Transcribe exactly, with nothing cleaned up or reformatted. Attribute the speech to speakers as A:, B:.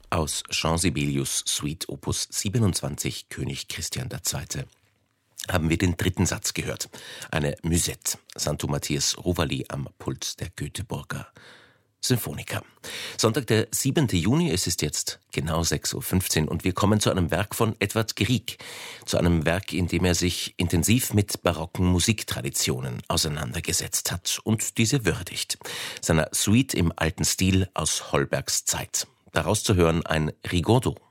A: Aus Jean Sibelius Suite Opus siebenundzwanzig König Christian der Zweite haben wir den dritten Satz gehört. Eine Musette. Santo Matthias Rovali am Pult der Göteborger Sinfoniker. Sonntag, der siebente Juni, es ist jetzt genau sechs Uhr fünfzehn und wir kommen zu einem Werk von Edvard Grieg. Zu einem Werk, in dem er sich intensiv mit barocken Musiktraditionen auseinandergesetzt hat und diese würdigt. Seiner Suite im alten Stil aus Holbergs Zeit. Daraus zu hören ein Rigodo.